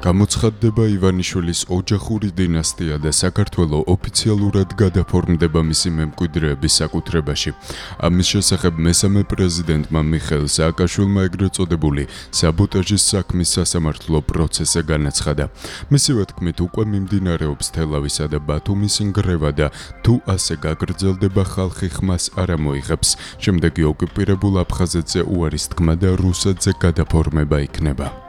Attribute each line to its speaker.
Speaker 1: გამოცხადდება ივანიშვილის ოჯახური დინასტია და საქართველოს ოფიციალურად გადაფორმდება მისი მემკვიდრეების საკუთრებაში. ამის შესახებ მესამე პრეზიდენტმა მიხეილ სააკაშვილმა ეგრეთ წოდებული საბოტაჟის საქმის სასამართლო პროცესი განაცხადა. მისივე თქმით, უკვე მიმდინარეობს თელავისა და ბათუმის ნგრევა და თუ ასე გაგრძელდება, ხალხი ხმას არ ამოიღებს. შემდეგი ოკუპირებულ აფხაზეთზე უარის თქმა და რუსეთზე გადაფორმება იქნება.